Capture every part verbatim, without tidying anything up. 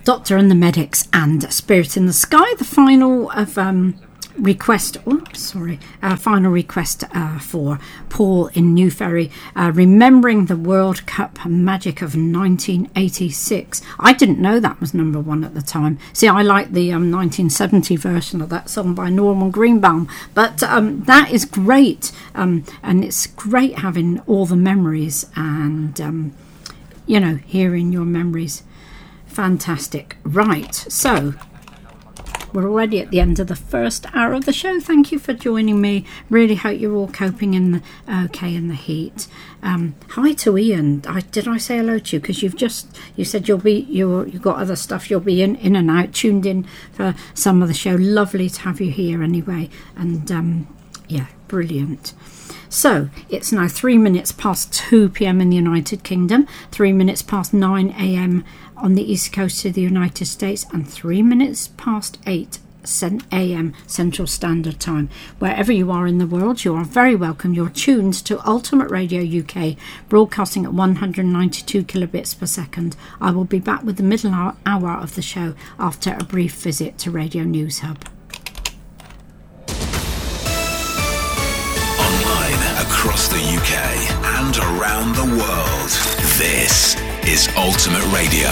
Doctor and the Medics and Spirit in the Sky, the final of um, request, oh, sorry, uh, final request uh, for Paul in New Ferry, uh, remembering the World Cup magic of nineteen eighty-six. I didn't know that was number one at the time. See, I like the um, nineteen seventy version of that song by Norman Greenbaum, but um, that is great, um, and it's great having all the memories and, um, you know, hearing your memories. Fantastic. Right, so we're already at the end of the first hour of the show. Thank you for joining me. Really hope you're all coping in the okay in the heat. Um, hi to Ian. I, did I say hello to you? Because you've just you said you'll be you're you've got other stuff. You'll be in in and out, tuned in for some of the show. Lovely to have you here anyway. And um, yeah, brilliant. So it's now three minutes past two p.m. in the United Kingdom, three minutes past nine a.m. on the east coast of the United States, and three minutes past eight a.m. Central Standard Time. Wherever you are in the world, you are very welcome. You're tuned to Ultimate Radio U K, broadcasting at one hundred ninety-two kilobits per second. I will be back with the middle hour of the show after a brief visit to Radio News Hub. Across the U K and around the world, this is Ultimate Radio.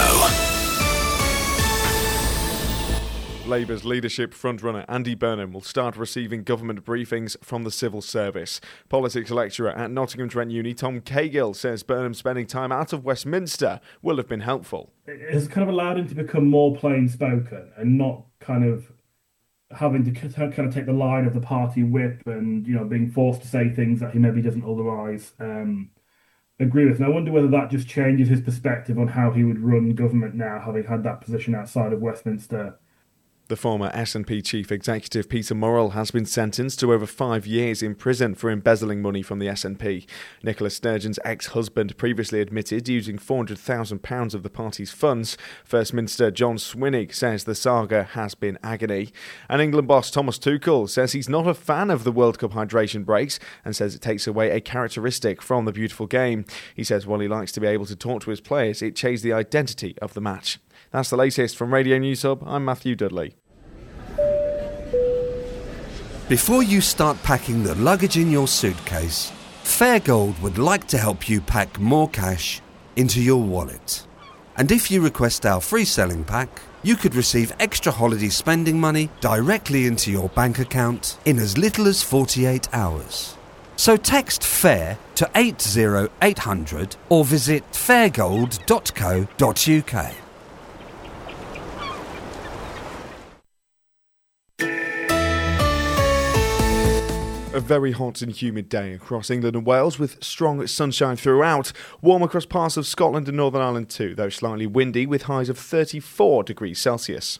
Labour's leadership frontrunner Andy Burnham will start receiving government briefings from the civil service. Politics lecturer at Nottingham Trent Uni Tom Cahill says Burnham spending time out of Westminster will have been helpful. It has kind of allowed him to become more plain-spoken and not kind of having to kind of take the line of the party whip and, you know, being forced to say things that he maybe doesn't otherwise um, agree with. And I wonder whether that just changes his perspective on how he would run government now, having had that position outside of Westminster. The former S N P chief executive Peter Murrell has been sentenced to over five years in prison for embezzling money from the S N P. Nicola Sturgeon's ex-husband previously admitted using four hundred thousand pounds of the party's funds. First Minister John Swinnig says the saga has been agony. And England boss Thomas Tuchel says he's not a fan of the World Cup hydration breaks and says it takes away a characteristic from the beautiful game. He says while he likes to be able to talk to his players, it changed the identity of the match. That's the latest from Radio News Hub. I'm Matthew Dudley. Before you start packing the luggage in your suitcase, Fairgold would like to help you pack more cash into your wallet. And if you request our free selling pack, you could receive extra holiday spending money directly into your bank account in as little as forty-eight hours. So text FAIR to eight zero eight hundred or visit fairgold dot co dot uk. A very hot and humid day across England and Wales with strong sunshine throughout. Warm across parts of Scotland and Northern Ireland too, though slightly windy with highs of thirty-four degrees Celsius.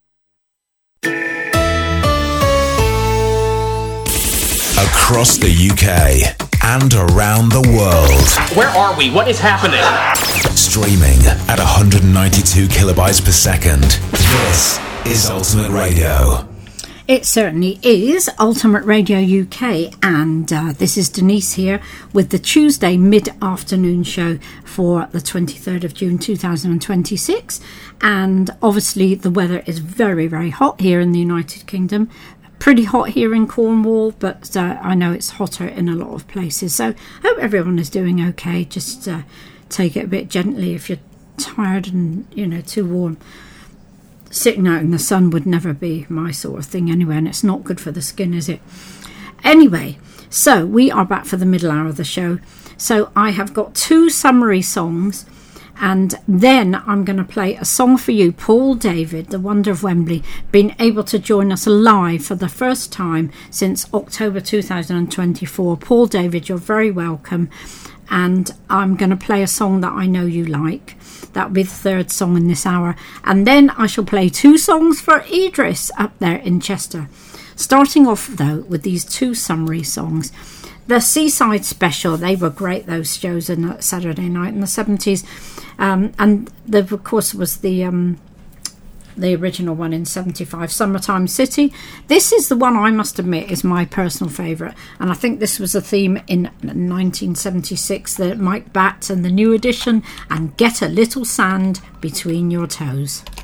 Across the U K and around the world. Where are we? What is happening? Streaming at one hundred ninety-two kilobytes per second. This is Ultimate Radio. It certainly is Ultimate Radio U K, and uh, this is Denise here with the Tuesday mid-afternoon show for the twenty-third of June two thousand twenty-six. And obviously the weather is very, very hot here in the United Kingdom. Pretty hot here in Cornwall, but uh, I know it's hotter in a lot of places. So I hope everyone is doing okay. Just uh, take it a bit gently if you're tired and, you know, too warm. Sitting out in the sun would never be my sort of thing anyway, and it's not good for the skin, is it? Anyway, so we are back for the middle hour of the show. So I have got two summary songs, and then I'm going to play a song for you. Paul David, the Wonder of Wembley, been able to join us live for the first time since October two thousand twenty-four. Paul David, you're very welcome. And I'm going to play a song that I know you like. That'll be the third song in this hour. And then I shall play two songs for Idris up there in Chester. Starting off, though, with these two summary songs. The Seaside Special, they were great, those shows on Saturday night in the seventies. Um, and there, of course, was the... Um, the original one in seventy-five, Summertime City. This is the one I must admit is my personal favourite, and I think this was a theme in nineteen seventy-six, the Mike Batt and the New Edition, and Get a Little Sand Between Your Toes.